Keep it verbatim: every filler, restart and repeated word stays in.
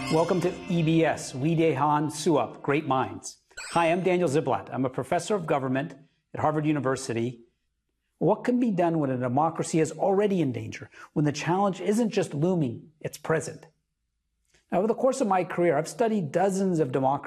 Welcome to E B S, Widehan Suap, Great Minds. Hi, I'm Daniel Ziblatt. I'm a professor of government at Harvard University. What can be done when a democracy is already in danger, when the challenge isn't just looming, it's present? Now, over the course of my career, I've studied dozens of democracies